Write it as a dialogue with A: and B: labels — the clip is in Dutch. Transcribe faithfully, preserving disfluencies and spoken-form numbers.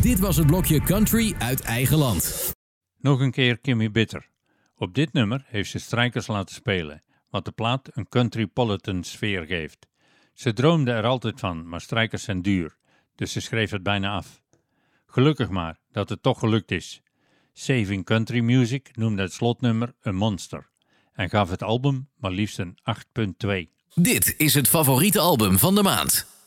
A: Dit was het blokje Country uit eigen land.
B: Nog een keer Kimmy Bitter. Op dit nummer heeft ze strijkers laten spelen, wat de plaat een countrypolitan sfeer geeft. Ze droomde er altijd van, maar strijkers zijn duur, dus ze schreef het bijna af. Gelukkig maar dat het toch gelukt is. Saving Country Music noemde het slotnummer een monster en gaf het album maar liefst een acht komma twee.
A: Dit is het favoriete album van de maand.